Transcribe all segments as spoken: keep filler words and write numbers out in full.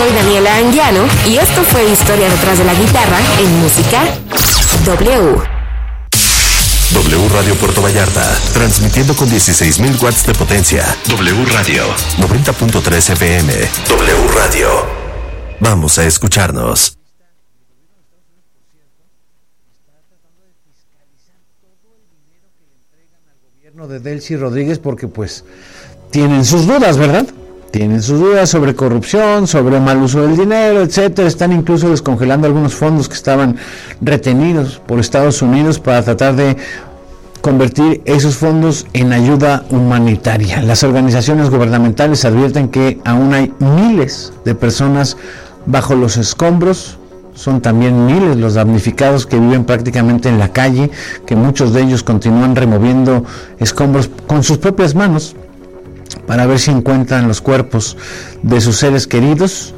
Soy Daniela Anguiano y esto fue Historia detrás de la guitarra en Música W. W Radio Puerto Vallarta, transmitiendo con dieciséis mil watts de potencia. W Radio, noventa punto tres F M. W Radio. Vamos a escucharnos. De Delcy Rodríguez, porque pues tienen sus dudas, ¿verdad? Tienen sus dudas sobre corrupción, sobre mal uso del dinero, etcétera. Están incluso descongelando algunos fondos que estaban retenidos por Estados Unidos para tratar de convertir esos fondos en ayuda humanitaria. Las organizaciones gubernamentales advierten que aún hay miles de personas bajo los escombros. Son también miles los damnificados que viven prácticamente en la calle, que muchos de ellos continúan removiendo escombros con sus propias manos para ver si encuentran los cuerpos de sus seres queridos.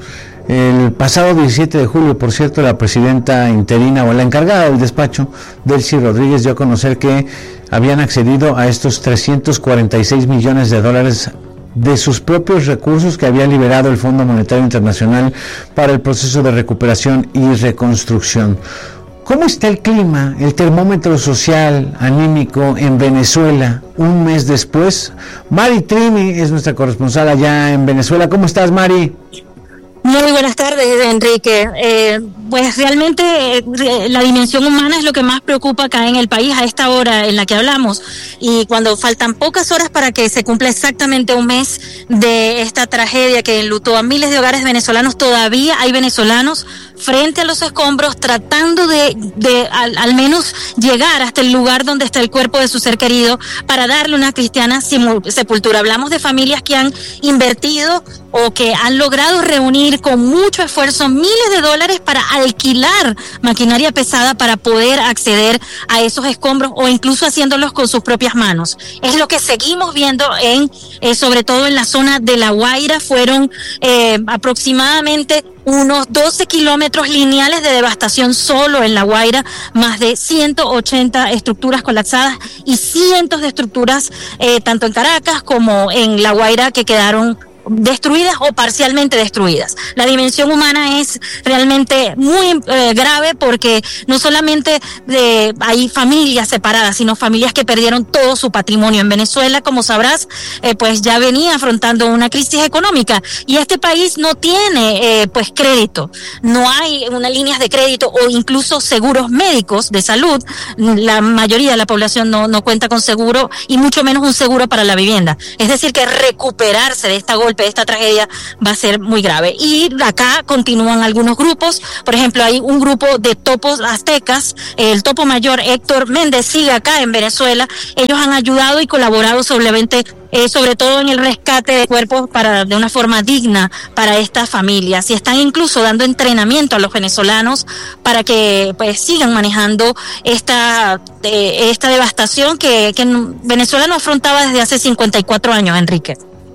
El pasado diecisiete de julio, por cierto, la presidenta interina o la encargada del despacho, Delcy Rodríguez, dio a conocer que habían accedido a estos trescientos cuarenta y seis millones de dólares de sus propios recursos que había liberado el Fondo Monetario Internacional para el proceso de recuperación y reconstrucción. ¿Cómo está el clima, el termómetro social, anímico en Venezuela un mes después? Mari Trini es nuestra corresponsal allá en Venezuela. ¿Cómo estás, Mari? Muy buenas tardes, Enrique. Eh, pues realmente eh, la dimensión humana es lo que más preocupa acá en el país a esta hora en la que hablamos, y cuando faltan pocas horas para que se cumpla exactamente un mes de esta tragedia que enlutó a miles de hogares venezolanos, todavía hay venezolanos frente a los escombros tratando de, de al, al menos llegar hasta el lugar donde está el cuerpo de su ser querido para darle una cristiana sepultura. Hablamos de familias que han invertido o que han logrado reunir con mucho esfuerzo miles de dólares para alquilar maquinaria pesada para poder acceder a esos escombros o incluso haciéndolos con sus propias manos. Es lo que seguimos viendo en, eh, sobre todo en la zona de La Guaira. Fueron eh, aproximadamente unos doce kilómetros lineales de devastación solo en La Guaira, más de ciento ochenta estructuras colapsadas y cientos de estructuras eh, tanto en Caracas como en La Guaira que quedaron destruidas o parcialmente destruidas. La dimensión humana es realmente muy eh, grave, porque no solamente de, hay familias separadas, sino familias que perdieron todo su patrimonio. En Venezuela, como sabrás, eh, pues ya venía afrontando una crisis económica, y este país no tiene eh, pues crédito, no hay unas líneas de crédito o incluso seguros médicos de salud. La mayoría de la población no, no cuenta con seguro, y mucho menos un seguro para la vivienda. Es decir, que recuperarse de esta golpe, de esta tragedia, va a ser muy grave. Y acá continúan algunos grupos. Por ejemplo, hay un grupo de topos aztecas, el topo mayor Héctor Méndez sigue acá en Venezuela. Ellos han ayudado y colaborado sobremente, eh, sobre todo en el rescate de cuerpos para de una forma digna para estas familias, y están incluso dando entrenamiento a los venezolanos para que pues sigan manejando esta eh, esta devastación que, que Venezuela no afrontaba desde hace cincuenta y cuatro años, Enrique.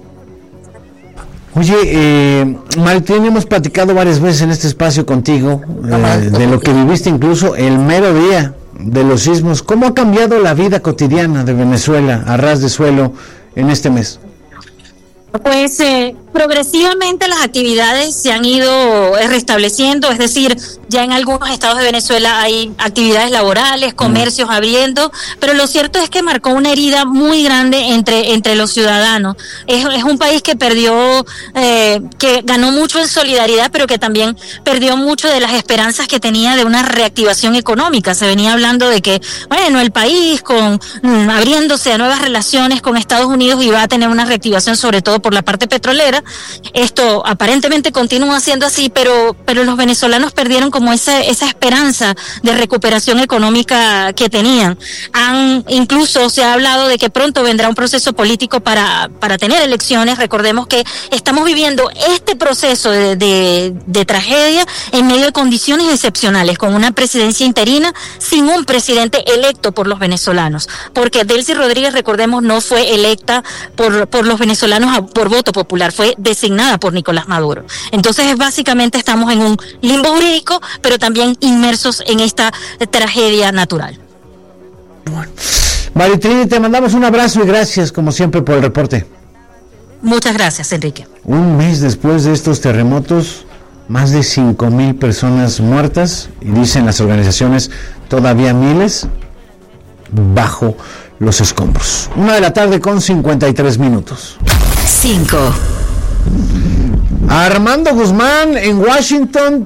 Oye, eh, Martín, hemos platicado varias veces en este espacio contigo eh, de lo que viviste incluso el mero día de los sismos. ¿Cómo ha cambiado la vida cotidiana de Venezuela a ras de suelo en este mes? Pues eh, progresivamente las actividades se han ido restableciendo, es decir, ya en algunos estados de Venezuela hay actividades laborales, comercios abriendo, pero lo cierto es que marcó una herida muy grande entre entre los ciudadanos. Es, es un país que perdió, eh, que ganó mucho en solidaridad, pero que también perdió mucho de las esperanzas que tenía de una reactivación económica. Se venía hablando de que, bueno, el país con mm, abriéndose a nuevas relaciones con Estados Unidos iba a tener una reactivación, sobre todo por la parte petrolera. Esto aparentemente continúa siendo así, pero pero los venezolanos perdieron como esa esa esperanza de recuperación económica que tenían. Han incluso se ha hablado de que pronto vendrá un proceso político para para tener elecciones. Recordemos que estamos viviendo este proceso de, de, de tragedia en medio de condiciones excepcionales, con una presidencia interina sin un presidente electo por los venezolanos, porque Delcy Rodríguez, recordemos, no fue electa por por los venezolanos a por voto popular, fue designada por Nicolás Maduro. Entonces, básicamente estamos en un limbo jurídico, pero también inmersos en esta tragedia natural. Bueno. Maritrini, te mandamos un abrazo y gracias, como siempre, por el reporte. Muchas gracias, Enrique. Un mes después de estos terremotos, más de cinco mil personas muertas y dicen las organizaciones todavía miles bajo los escombros. Una de la tarde con cincuenta y tres minutos. cinco. Armando Guzmán en Washington.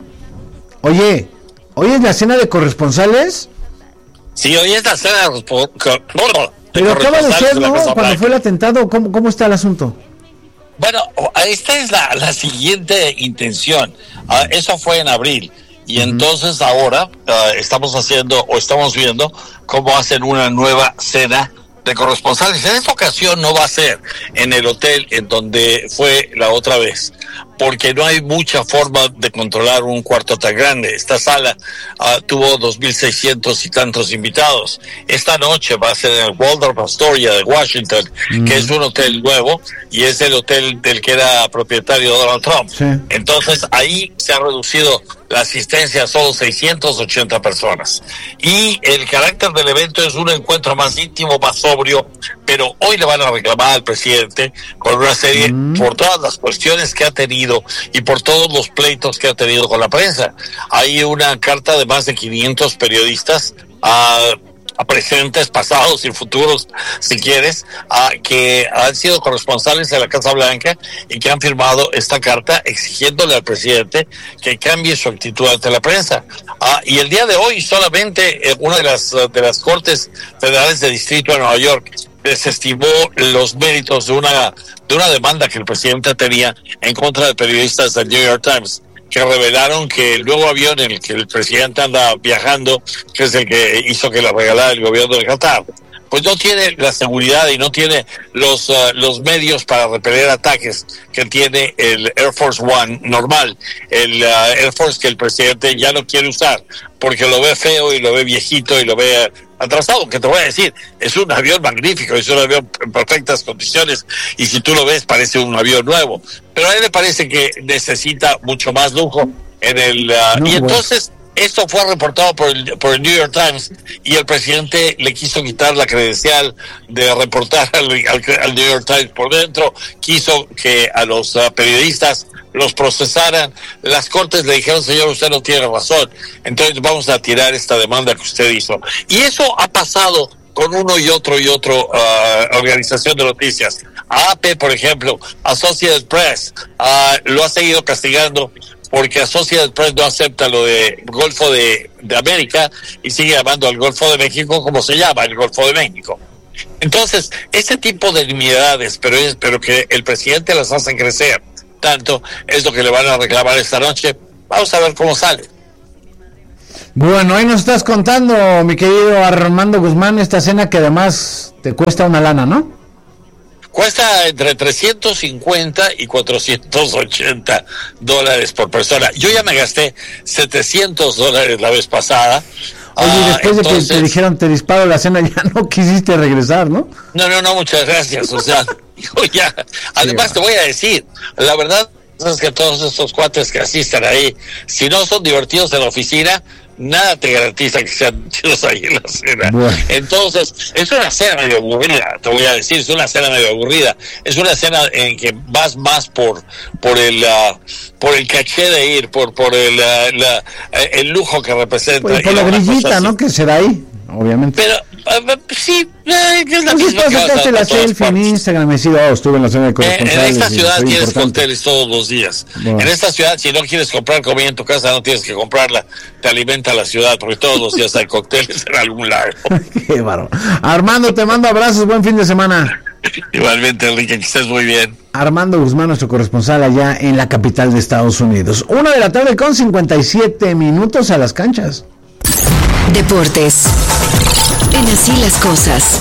Oye, ¿hoy es la cena de corresponsales? Sí, hoy es la cena de corresponsales. Pero acaba de ser, ¿no? Cuando fue el atentado, ¿cómo, cómo está el asunto? Bueno, esta es la, la siguiente intención. Uh, eso fue en abril. Y uh-huh. entonces ahora uh, estamos haciendo o estamos viendo cómo hacen una nueva cena de corresponsales. En esta ocasión no va a ser en el hotel en donde fue la otra vez, porque no hay mucha forma de controlar un cuarto tan grande. Esta sala uh, tuvo dos mil seiscientos y tantos invitados. Esta noche va a ser en el Waldorf Astoria de Washington, mm. que es un hotel nuevo y es el hotel del que era propietario Donald Trump. Sí. Entonces ahí se ha reducido la asistencia a solo seiscientas ochenta personas. Y el carácter del evento es un encuentro más íntimo, más sobrio, pero hoy le van a reclamar al presidente con una serie, mm. por todas las cuestiones que ha tenido y por todos los pleitos que ha tenido con la prensa. Hay una carta de más de quinientos periodistas a, a presentes, pasados y futuros, si quieres, a, que han sido corresponsales de la Casa Blanca y que han firmado esta carta exigiéndole al presidente que cambie su actitud ante la prensa. Ah, y el día de hoy solamente eh, una de las, de las Cortes Federales de Distrito de Nueva York desestimó los méritos de una de una demanda que el presidente tenía en contra de periodistas del New York Times, que revelaron que el nuevo avión en el que el presidente anda viajando, que es el que hizo que la regalara el gobierno de Qatar, pues no tiene la seguridad y no tiene los uh, los medios para repeler ataques que tiene el Air Force One normal, el uh, Air Force que el presidente ya no quiere usar porque lo ve feo y lo ve viejito y lo ve atrasado, que te voy a decir, es un avión magnífico, es un avión en perfectas condiciones y si tú lo ves parece un avión nuevo, pero a él le parece que necesita mucho más lujo en el uh, no, y entonces bueno. Esto fue reportado por el, por el New York Times y el presidente le quiso quitar la credencial de reportar al, al, al New York Times por dentro, quiso que a los uh, periodistas los procesaran. Las cortes le dijeron, señor, usted no tiene razón, entonces vamos a tirar esta demanda que usted hizo. Y eso ha pasado con uno y otro y otro uh, organización de noticias. A P, por ejemplo, Associated Press, uh, lo ha seguido castigando porque Associated Press no acepta lo de Golfo de, de América y sigue llamando al Golfo de México como se llama, el Golfo de México. Entonces, ese tipo de nimiedades, pero, es, pero que el presidente las hace crecer tanto, es lo que le van a reclamar esta noche. Vamos a ver cómo sale. Bueno, ahí nos estás contando, mi querido Armando Guzmán, esta cena que además te cuesta una lana, ¿no? Cuesta entre trescientos cincuenta y cuatrocientos ochenta dólares por persona. Yo ya me gasté setecientos dólares la vez pasada. Oye, ah, después entonces, de que te dijeron te disparo la cena, ya no quisiste regresar, ¿no? No, no, no, muchas gracias. O sea, yo ya. Además, sí, te voy a decir, la verdad es que todos estos cuates que asistan ahí, si no son divertidos en la oficina, nada te garantiza que sean chidos ahí en la cena. Bueno. Entonces, es una cena medio aburrida, te voy a decir, es una cena medio aburrida. Es una cena en que vas más por por el uh, por el caché de ir, por por el uh, la, el lujo que representa. Por, por la grillita, ¿no? Que será ahí, obviamente. Pero uh, sí, eh, es la pues misma que vas a, la a selfie en Instagram, me he sido, oh, estuve en la cena de corresponsales. En, en esta ciudad tienes importante. cócteles todos los días. Bueno. En esta ciudad, si no quieres comprar comida en tu casa, no tienes que comprarla. Te alimenta la ciudad, porque todos los días hay cócteles en algún lado. Qué bárbaro. Armando, te mando abrazos, buen fin de semana. Igualmente, Enrique, que estés muy bien. Armando Guzmán, nuestro corresponsal allá en la capital de Estados Unidos. Una de la tarde con cincuenta y siete minutos a las canchas. Deportes. En Así las Cosas.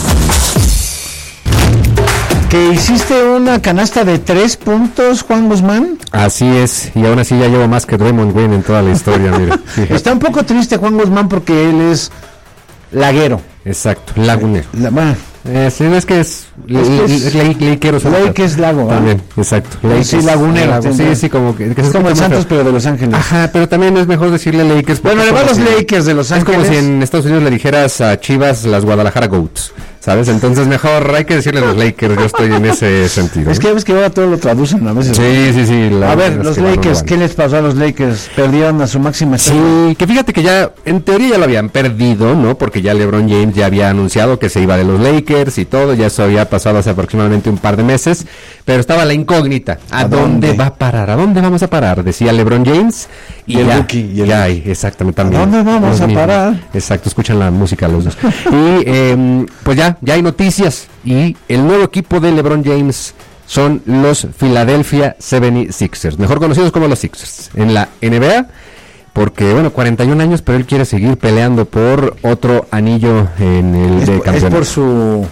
¿Que hiciste una canasta de tres puntos, Juan Guzmán? Así es, y aún así ya llevo más que Draymond Green en toda la historia, mira. Está un poco triste Juan Guzmán porque él es laguero. Exacto, lagunero. La, bueno. Eh, sí, es que es... Laguero. Lake es lago. También, ¿eh? Exacto. Lake sí, lagunero. Lago, sí, sí, como que... que es como el Santos, feo. Pero de Los Ángeles. Ajá, pero también es mejor decirle Lakers. Bueno, le va a los si, Lakers de Los Ángeles. Es como si en Estados Unidos le dijeras a Chivas las Guadalajara Goats. ¿sabes? Entonces mejor hay que decirle a los Lakers, yo estoy en ese sentido. Es que ves que ahora todo lo traducen a veces. Sí, sí, sí. A ver, los Lakers, ¿qué les pasó a los Lakers? Perdieron a su máxima estrella. Sí, que fíjate que ya, en teoría ya lo habían perdido, ¿no? Porque ya LeBron James ya había anunciado que se iba de los Lakers y todo, ya eso había pasado hace aproximadamente un par de meses, pero estaba la incógnita. ¿A, ¿A dónde? dónde va a parar? ¿A dónde vamos a parar? Decía LeBron James. Y, y el ya, rookie. Y el ya hay, exactamente, también. ¿A dónde vamos a parar? Exacto, escuchan la música los dos. Y eh, pues ya, ya hay noticias. Y el nuevo equipo de LeBron James son los Philadelphia setenta y seis ers, mejor conocidos como los Sixers, en la N B A, porque, bueno, cuarenta y un años, pero él quiere seguir peleando por otro anillo en el es de por, campeonato. Es por su,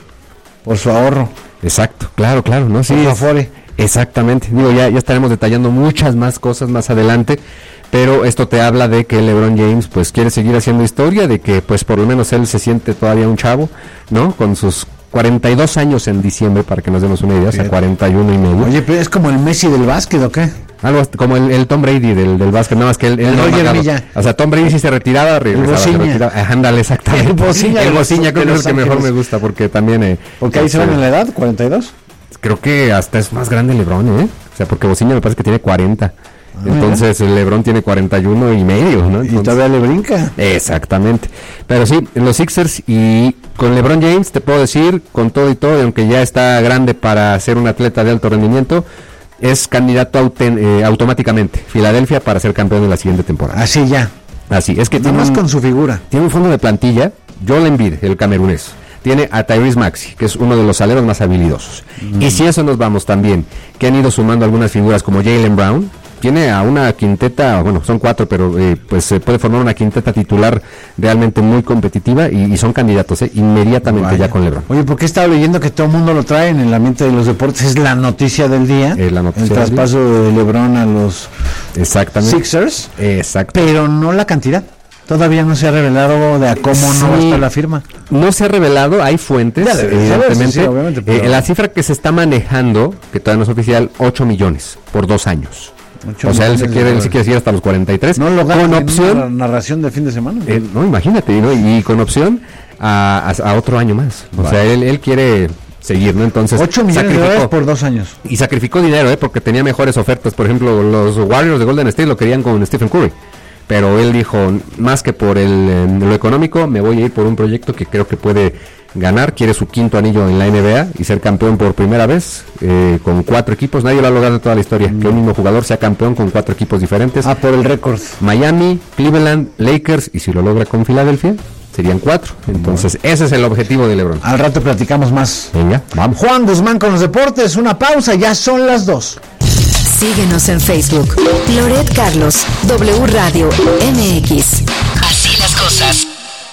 por su ahorro. Exacto, claro, claro, ¿no? Sí, por su afore. Exactamente, digo, ya, ya estaremos detallando muchas más cosas más adelante, pero esto te habla de que LeBron James pues quiere seguir haciendo historia, de que pues por lo menos él se siente todavía un chavo, ¿no? Con sus cuarenta y dos años en diciembre, para que nos demos una idea, o sea, cuarenta y uno y medio. Oye, pero es como el Messi del básquet, ¿o qué? Algo como el, el Tom Brady del, del básquet, nada más que él, él el no Roger Milla. O sea, Tom Brady sí se retiraba, regresaba, se retiraba. Ándale, exactamente. El Bociña, el Bociña creo que es el que mejor me gusta, porque también... Eh, porque ahí se van en la edad, cuarenta y dos. Creo que hasta es más grande LeBron, ¿eh? O sea, porque Bociña me parece que tiene cuarenta. Ah, entonces el LeBron tiene cuarenta y uno y medio, ¿no? Entonces, y todavía le brinca. Exactamente. Pero sí, los Sixers y con LeBron James, te puedo decir, con todo y todo, y aunque ya está grande para ser un atleta de alto rendimiento, es candidato auten, eh, automáticamente Filadelfia para ser campeón de la siguiente temporada. Así ya. Así, es que nada más con su figura. Tiene un fondo de plantilla, Joel Embiid, el camerunés. Tiene a Tyrese Maxey, que es uno de los aleros más habilidosos. Mm. Y si eso nos vamos también, que han ido sumando algunas figuras como Jaylen Brown, tiene a una quinteta, bueno, son cuatro, pero eh, pues se puede formar una quinteta titular realmente muy competitiva y, y son candidatos eh, inmediatamente Vaya. ya con LeBron. Oye, porque he estado leyendo que todo el mundo lo trae en el ambiente de los deportes, es la noticia del día, eh, la noticia el traspaso del día. de LeBron a los Exactamente. Sixers, Exacto. pero no la cantidad. Todavía no se ha revelado de a cómo sí, no está la firma. No se ha revelado, hay fuentes, ya, evidentemente. Sí, obviamente, pero... eh, la cifra que se está manejando, que todavía no es oficial, ocho millones por dos años. O sea, él se quiere, él se quiere seguir hasta los cuarenta y tres. No lo gana con en opción, una narración de fin de semana. Eh, no, imagínate, ¿no? Y, y con opción a, a, a otro año más. O vale. sea, él, él quiere seguir, ¿no? Entonces, ocho millones de dólares por dos años. Y sacrificó dinero, ¿eh? Porque tenía mejores ofertas. Por ejemplo, los Warriors de Golden State lo querían con Stephen Curry. Pero él dijo, más que por el, eh, lo económico, me voy a ir por un proyecto que creo que puede ganar. Quiere su quinto anillo en la N B A y ser campeón por primera vez eh, con cuatro equipos. Nadie lo ha logrado en toda la historia, mm. que un mismo jugador sea campeón con cuatro equipos diferentes. Ah, por el récord. Miami, Cleveland, Lakers, y si lo logra con Filadelfia, serían cuatro. Entonces, bueno. ese es el objetivo de LeBron. Al rato platicamos más. Venga, vamos. Juan Guzmán con los deportes, una pausa, ya son las dos. Síguenos en Facebook. Loret Carlos, W Radio M X. Así las cosas.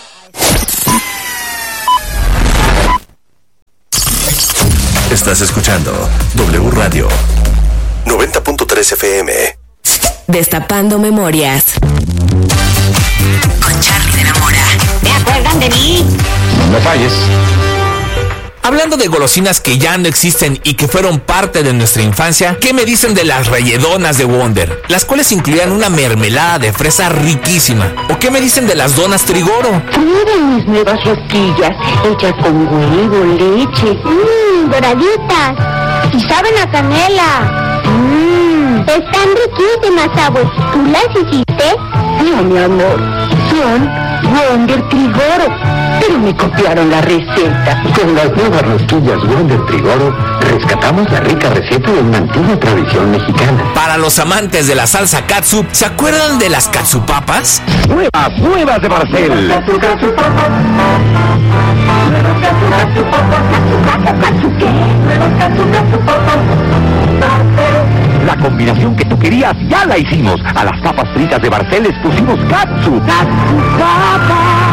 Estás escuchando W Radio noventa punto tres F M. Destapando memorias. Con Charlie de la Mora. ¿Se acuerdan de mí? No me falles. Hablando de golosinas que ya no existen y que fueron parte de nuestra infancia, ¿qué me dicen de las relledonas de Wonder? Las cuales incluían una mermelada de fresa riquísima. ¿O qué me dicen de las donas Trigoro? Miren mis nuevas rosquillas, hechas con huevo, leche. Mmm, doraditas. Y saben a canela. Mmm, están riquísimas, abuelo. ¿Tú las hiciste? No, mi amor. Son Wonder Trigoro. Pero me copiaron la receta. Con las nuevas rosquillas Wonder Trigoro, rescatamos la rica receta de una antigua tradición mexicana. Para los amantes de la salsa catsup, ¿se acuerdan de las catsupapas? ¡Nuevas, nuevas de Barcel! La combinación que tú querías ya la hicimos. A las papas fritas de Barcel les pusimos catsup. ¡Catsup!